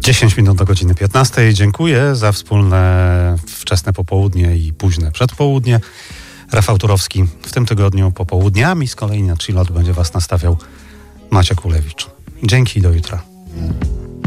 10 minut do godziny 15. Dziękuję za wspólne wczesne popołudnie i późne przedpołudnie. Rafał Turowski w tym tygodniu popołudniami, z kolei na Chillout będzie Was nastawiał Maciek Kulewicz. Dzięki i do jutra.